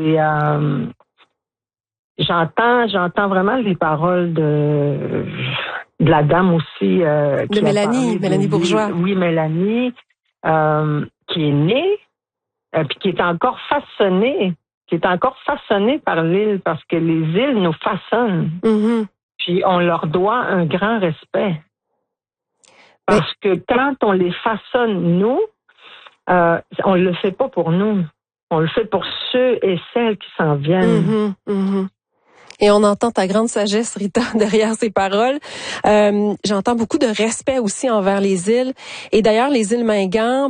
Et j'entends vraiment les paroles de la dame aussi de Mélanie Bourgeois. Oui, Mélanie, qui est née, puis qui est encore façonnée par l'île, parce que les îles nous façonnent. Mm-hmm. Puis on leur doit un grand respect. Parce que quand on les façonne, nous, on le fait pas pour nous. On le fait pour ceux et celles qui s'en viennent. Mm-hmm. Mm-hmm. Et on entend ta grande sagesse, Rita, derrière ces paroles. J'entends beaucoup de respect aussi envers les îles. Et d'ailleurs, les îles Mingan,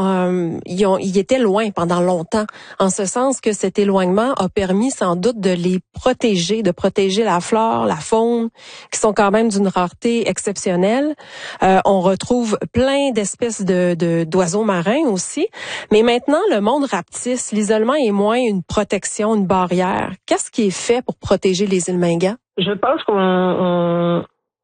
ils étaient loin pendant longtemps. En ce sens que cet éloignement a permis sans doute de les protéger, de protéger la flore, la faune, qui sont quand même d'une rareté exceptionnelle. On retrouve plein d'espèces d'oiseaux marins aussi. Mais maintenant, le monde rapetisse. L'isolement est moins une protection, une barrière. Qu'est-ce qui est fait pour protéger les îles Mingan? Je pense qu'on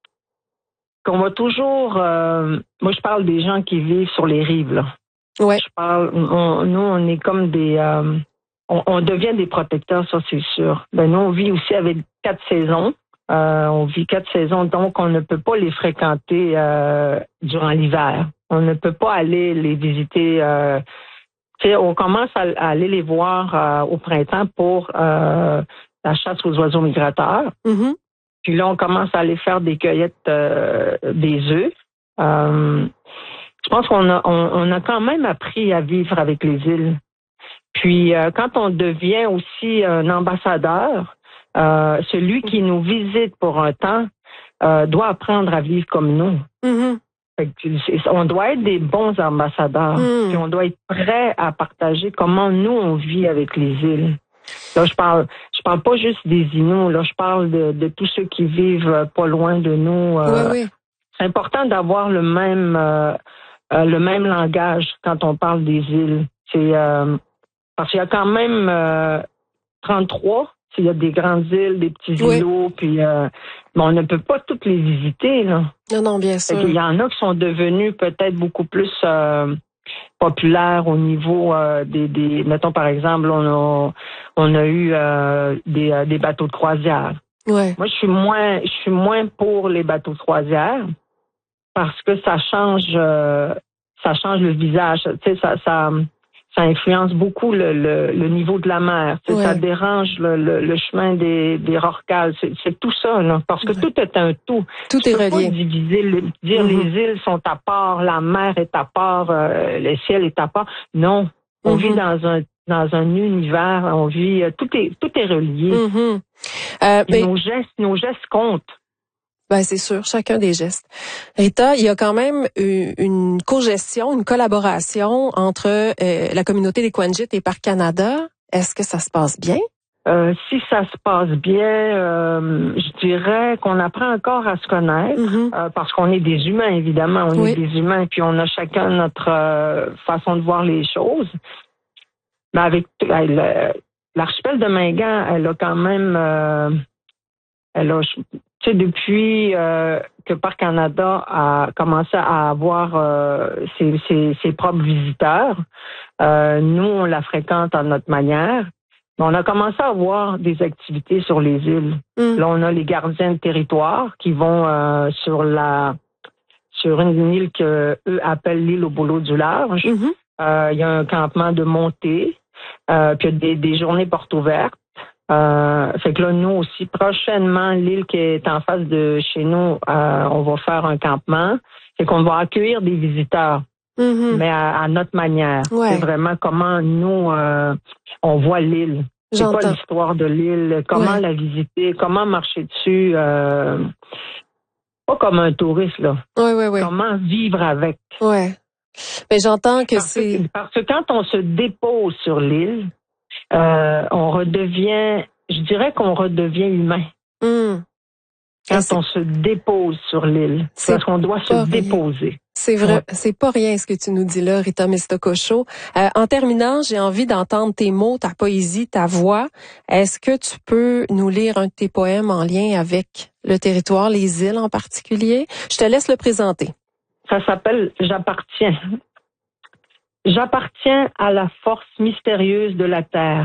va toujours... moi, je parle des gens qui vivent sur les rives, là. Ouais. Nous, on est comme des... on devient des protecteurs, ça, c'est sûr. Nous, on vit aussi avec 4 saisons. On vit 4 saisons, donc on ne peut pas les fréquenter durant l'hiver. On ne peut pas aller les visiter... on commence à aller les voir au printemps pour... la chasse aux oiseaux migrateurs. Mm-hmm. Puis là, on commence à aller faire des cueillettes des œufs. Je pense qu'on a quand même appris à vivre avec les îles. Puis quand on devient aussi un ambassadeur, celui qui nous visite pour un temps doit apprendre à vivre comme nous. Mm-hmm. On doit être des bons ambassadeurs. Puis on doit être prêt à partager comment nous, on vit avec les îles. Là, je parle pas juste des Inuits, là, je parle de tous ceux qui vivent pas loin de nous. Oui. C'est important d'avoir le même langage quand on parle des îles. C'est parce qu'il y a quand même 33. Il y a des grandes îles, des petits îlots, puis on ne peut pas toutes les visiter, là. Non, bien sûr. Il y en a qui sont devenus peut-être beaucoup plus populaire au niveau des mettons par exemple on a eu des bateaux de croisière. Ouais. Moi je suis moins pour les bateaux de croisière parce que ça change le visage, tu sais, ça influence beaucoup le niveau de la mer. Ouais. Ça dérange le chemin des rorquals. C'est tout ça, là. Parce que tout est un tout. Tout est relié. Pas diviser, dire les îles sont à part, la mer est à part, le ciel est à part. Non. On vit dans un univers, on vit, tout est relié. Nos gestes comptent. Ben, c'est sûr, chacun des gestes. Rita, il y a quand même une cogestion, une collaboration entre la communauté des Quanjit et Parc Canada. Est-ce que ça se passe bien? Si ça se passe bien, je dirais qu'on apprend encore à se connaître, parce qu'on est des humains, évidemment. On est des humains, puis on a chacun notre façon de voir les choses. Mais avec l'archipel de Mingan, elle a quand même... tu sais, depuis que Parc Canada a commencé à avoir ses propres visiteurs, nous, on la fréquente à notre manière. Mais on a commencé à avoir des activités sur les îles. Là, on a les gardiens de territoire qui vont sur une île que eux appellent l'île au boulot du large. Il y a un campement de montée, puis il y a des journées portes ouvertes. Fait que là, nous aussi, prochainement, l'île qui est en face de chez nous, on va faire un campement. Fait qu'on va accueillir des visiteurs, mais à notre manière. Ouais. C'est vraiment comment nous, on voit l'île. C'est pas l'histoire de l'île, comment la visiter, comment marcher dessus. Pas comme un touriste, là. Oui. Comment vivre avec. Ouais. Mais j'entends que Parce que quand on se dépose sur l'île, on redevient, je dirais qu'on redevient humain. Quand on se dépose sur l'île, parce qu'on doit se déposer. C'est vrai, c'est pas rien ce que tu nous dis là, Rita Meztococho. En terminant, j'ai envie d'entendre tes mots, ta poésie, ta voix. Est-ce que tu peux nous lire un de tes poèmes en lien avec le territoire, les îles en particulier? Je te laisse le présenter. Ça s'appelle « J'appartiens ». J'appartiens à la force mystérieuse de la terre.